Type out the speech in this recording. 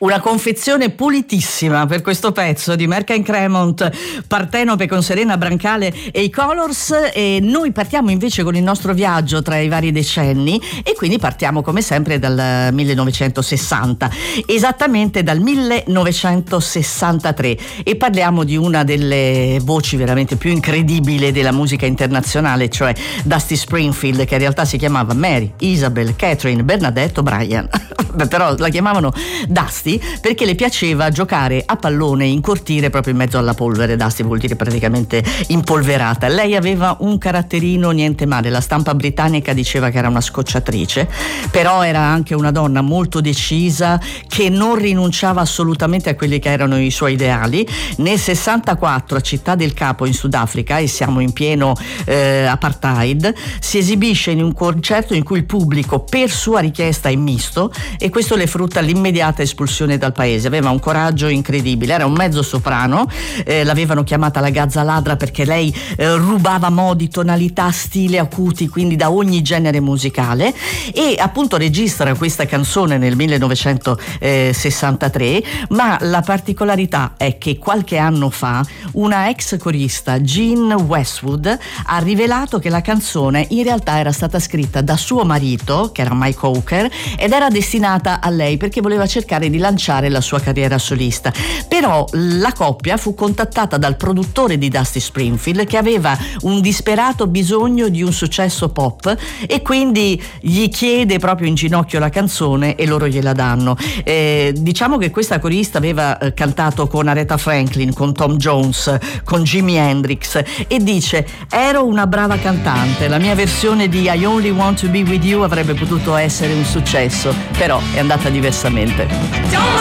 Una confezione pulitissima per questo pezzo di Merck & Cremont, Partenope con Serena Brancale e i Colors, e noi partiamo invece con il nostro viaggio tra i vari decenni e quindi partiamo come sempre dal 1960, esattamente dal 1963, e parliamo di una delle voci veramente più incredibili della musica internazionale, cioè Dusty Springfield, che in realtà si chiamava Mary Isabel Catherine Bernadette O'Brien. Però la chiamavano Dusty perché le piaceva giocare a pallone in cortile proprio in mezzo alla polvere. Dusty vuol dire praticamente impolverata. Lei aveva un caratterino niente male, la stampa britannica diceva che era una scocciatrice, però era anche una donna molto decisa che non rinunciava assolutamente a quelli che erano i suoi ideali. Nel 64 a Città del Capo in Sudafrica, e siamo in pieno apartheid, si esibisce in un concerto in cui il pubblico per sua richiesta è misto, e questo le frutta l'immediata espulsione dal paese. Aveva un coraggio incredibile, era un mezzo soprano, l'avevano chiamata la gazza ladra perché lei rubava modi, tonalità, stile acuti, quindi da ogni genere musicale, e appunto registra questa canzone nel 1963, ma la particolarità è che qualche anno fa una ex corista, Jean Westwood, ha rivelato che la canzone in realtà era stata scritta da suo marito, che era Mike Hawker, ed era destinata a lei perché voleva cercare di lanciare la sua carriera solista. Però la coppia fu contattata dal produttore di Dusty Springfield, che aveva un disperato bisogno di un successo pop, e quindi gli chiede proprio in ginocchio la canzone e loro gliela danno. Diciamo che questa corista aveva cantato con Aretha Franklin, con Tom Jones, con Jimi Hendrix, e dice: ero una brava cantante, la mia versione di I Only Want to Be With You avrebbe potuto essere un successo, però è andata diversamente.